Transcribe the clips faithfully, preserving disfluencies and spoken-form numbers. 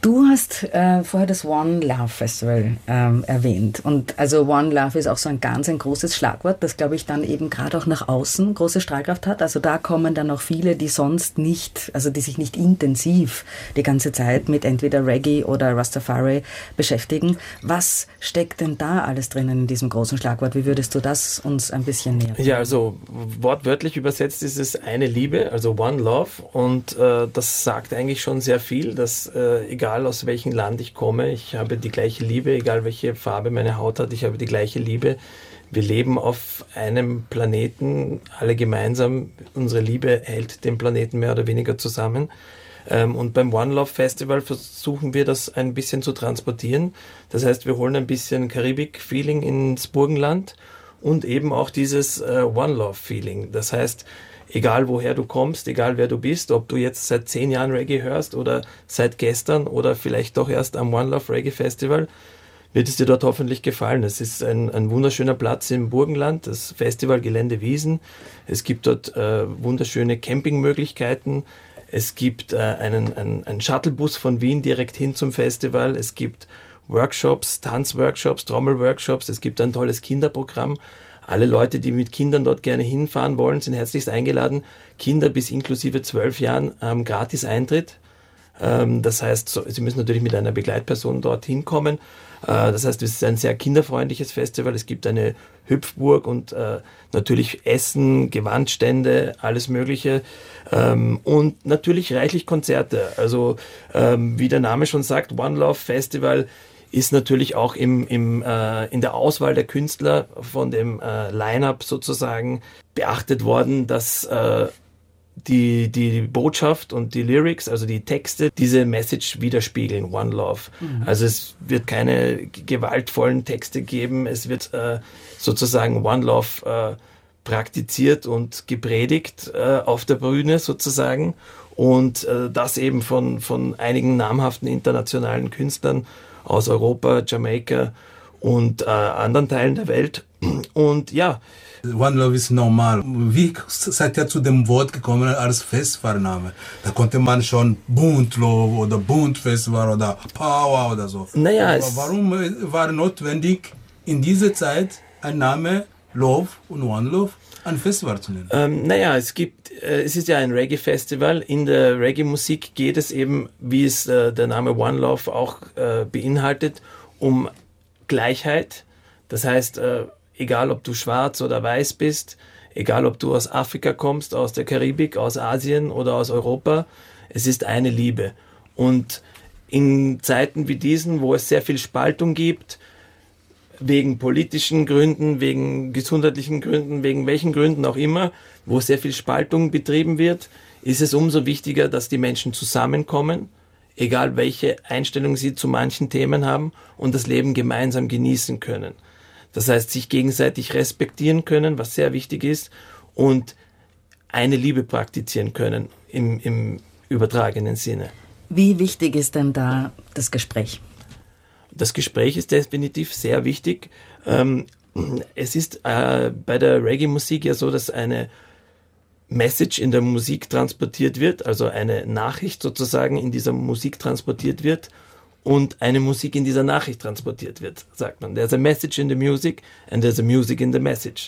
Du hast äh, vorher das One Love Festival ähm, erwähnt. Und also One Love ist auch so ein ganz ein großes Schlagwort, das, glaube ich, dann eben gerade auch nach außen große Strahlkraft hat. Also da kommen dann auch viele, die sonst nicht, also die sich nicht intensiv die ganze Zeit mit entweder Reggae oder Rastafari beschäftigen. Was steckt denn da alles drinnen in diesem großen Schlagwort? Wie würdest du das uns ein bisschen näher bringen? Ja, also wortwörtlich übersetzt ist es eine Liebe, also One Love. Und äh, das sagt eigentlich schon sehr viel, dass äh, egal aus welchem Land ich komme, ich habe die gleiche Liebe, egal welche Farbe meine Haut hat, ich habe die gleiche Liebe. Wir leben auf einem Planeten, alle gemeinsam. Unsere Liebe hält den Planeten mehr oder weniger zusammen. Ähm, und beim One Love Festival versuchen wir das ein bisschen zu transportieren. Das heißt, wir holen ein bisschen Karibik-Feeling ins Burgenland und eben auch dieses äh, One Love Feeling. Das heißt, egal woher du kommst, egal wer du bist, ob du jetzt seit zehn Jahren Reggae hörst oder seit gestern oder vielleicht doch erst am One Love Reggae Festival, wird es dir dort hoffentlich gefallen. Es ist ein, ein wunderschöner Platz im Burgenland, das Festivalgelände Wiesen. Es gibt dort äh, wunderschöne Campingmöglichkeiten. Es gibt äh, einen, einen, einen Shuttlebus von Wien direkt hin zum Festival. Es gibt Workshops, Tanzworkshops, Trommelworkshops. Es gibt ein tolles Kinderprogramm. Alle Leute, die mit Kindern dort gerne hinfahren wollen, sind herzlichst eingeladen. Kinder bis inklusive zwölf Jahren haben gratis Eintritt. Ähm, das heißt, so, sie müssen natürlich mit einer Begleitperson dort hinkommen. Äh, das heißt, es ist ein sehr kinderfreundliches Festival. Es gibt eine Hüpfburg und äh, natürlich Essen, Gewandstände, alles Mögliche. Ähm, und natürlich reichlich Konzerte. Also ähm, wie der Name schon sagt, One Love Festival ist natürlich auch im, im, äh, in der Auswahl der Künstler von dem äh, Line-Up sozusagen beachtet worden, dass äh, die, die Botschaft und die Lyrics, also die Texte, diese Message widerspiegeln, One Love. Mhm. Also es wird keine gewaltvollen Texte geben, es wird äh, sozusagen One Love äh, praktiziert und gepredigt äh, auf der Bühne sozusagen und äh, das eben von, von einigen namhaften internationalen Künstlern aus Europa, Jamaika und äh, anderen Teilen der Welt. Und ja. One Love ist normal. Wie seid ihr zu dem Wort gekommen als Festivalname? Da konnte man schon Bund Love oder Bund Festival oder Power oder so. Naja, aber warum war notwendig, in dieser Zeit ein Name Love und One Love ein Festival zu nennen? Ähm, naja, es gibt, äh, es ist ja ein Reggae-Festival. In der Reggae-Musik geht es eben, wie es äh, der Name One Love auch äh, beinhaltet, um Gleichheit. Das heißt, äh, egal ob du schwarz oder weiß bist, egal ob du aus Afrika kommst, aus der Karibik, aus Asien oder aus Europa, es ist eine Liebe. Und in Zeiten wie diesen, wo es sehr viel Spaltung gibt, wegen politischen Gründen, wegen gesundheitlichen Gründen, wegen welchen Gründen auch immer, wo sehr viel Spaltung betrieben wird, ist es umso wichtiger, dass die Menschen zusammenkommen, egal welche Einstellung sie zu manchen Themen haben und das Leben gemeinsam genießen können. Das heißt, sich gegenseitig respektieren können, was sehr wichtig ist, und eine Liebe praktizieren können im, im übertragenen Sinne. Wie wichtig ist denn da das Gespräch? Das Gespräch ist definitiv sehr wichtig. Ähm, es ist äh, bei der Reggae-Musik ja so, dass eine Message in der Musik transportiert wird, also eine Nachricht sozusagen in dieser Musik transportiert wird und eine Musik in dieser Nachricht transportiert wird, sagt man. There's a message in the music and there's a music in the message.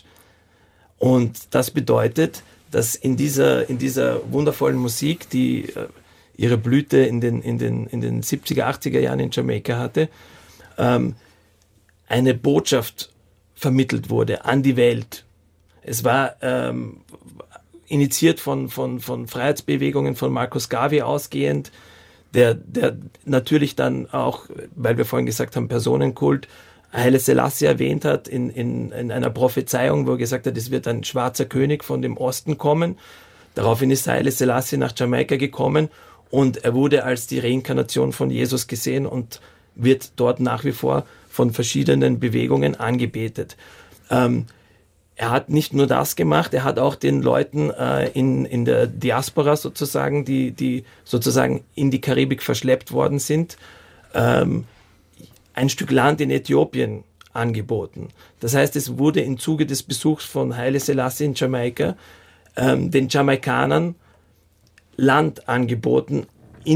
Und das bedeutet, dass in dieser, in dieser wundervollen Musik, die äh, ihre Blüte in den, in den, in den siebziger, achtziger Jahren in Jamaika hatte, ähm, eine Botschaft vermittelt wurde an die Welt. Es war ähm, initiiert von, von, von Freiheitsbewegungen von Marcus Garvey ausgehend, der, der natürlich dann auch, weil wir vorhin gesagt haben, Personenkult, Haile Selassie erwähnt hat in, in, in einer Prophezeiung, wo er gesagt hat, es wird ein schwarzer König von dem Osten kommen. Daraufhin ist Haile Selassie nach Jamaika gekommen und er wurde als die Reinkarnation von Jesus gesehen und wird dort nach wie vor von verschiedenen Bewegungen angebetet. Ähm, er hat nicht nur das gemacht, er hat auch den Leuten äh, in, in der Diaspora sozusagen, die, die sozusagen in die Karibik verschleppt worden sind, ähm, ein Stück Land in Äthiopien angeboten. Das heißt, es wurde im Zuge des Besuchs von Haile Selassie in Jamaika ähm, den Jamaikanern Land angeboten in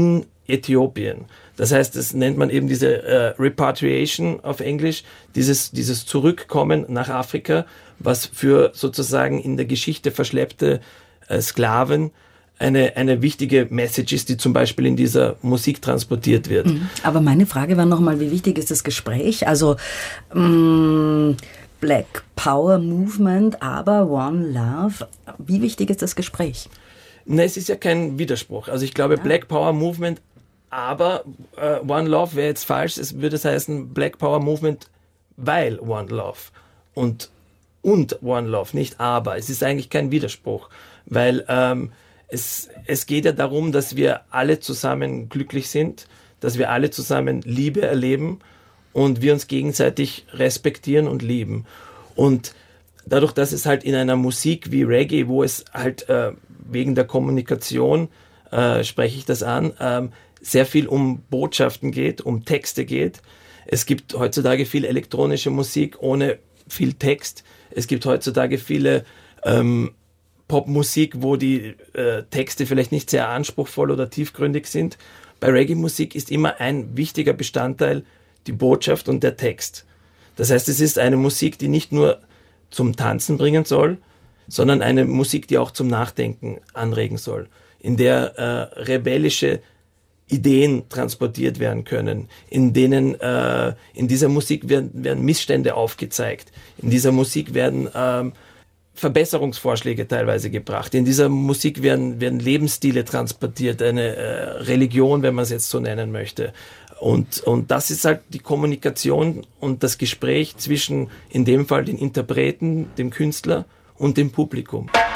Äthiopien. Das heißt, das nennt man eben diese äh, Repatriation auf Englisch, dieses, dieses Zurückkommen nach Afrika, was für sozusagen in der Geschichte verschleppte äh, Sklaven eine, eine wichtige Message ist, die zum Beispiel in dieser Musik transportiert wird. Aber meine Frage war nochmal, wie wichtig ist das Gespräch? Also mh, Black Power Movement, aber One Love, wie wichtig ist das Gespräch? Ne, es ist ja kein Widerspruch. Also ich glaube, ja. Black Power Movement, aber äh, One Love wäre jetzt falsch. Es würde es heißen Black Power Movement, weil One Love. Und, und One Love, nicht aber. Es ist eigentlich kein Widerspruch, weil ähm, es, es geht ja darum, dass wir alle zusammen glücklich sind, dass wir alle zusammen Liebe erleben und wir uns gegenseitig respektieren und lieben. Und dadurch, dass es halt in einer Musik wie Reggae, wo es halt äh, wegen der Kommunikation, äh, spreche ich das an, äh, sehr viel um Botschaften geht, um Texte geht. Es gibt heutzutage viel elektronische Musik ohne viel Text. Es gibt heutzutage viele ähm, Popmusik, wo die äh, Texte vielleicht nicht sehr anspruchsvoll oder tiefgründig sind. Bei Reggae-Musik ist immer ein wichtiger Bestandteil die Botschaft und der Text. Das heißt, es ist eine Musik, die nicht nur zum Tanzen bringen soll, sondern eine Musik, die auch zum Nachdenken anregen soll, in der äh, rebellische Ideen transportiert werden können, in denen äh, in dieser Musik werden, werden Missstände aufgezeigt, in dieser Musik werden ähm, Verbesserungsvorschläge teilweise gebracht, in dieser Musik werden, werden Lebensstile transportiert, eine äh, Religion, wenn man es jetzt so nennen möchte. Und, und das ist halt die Kommunikation und das Gespräch zwischen, in dem Fall, den Interpreten, dem Künstler und dem Publikum.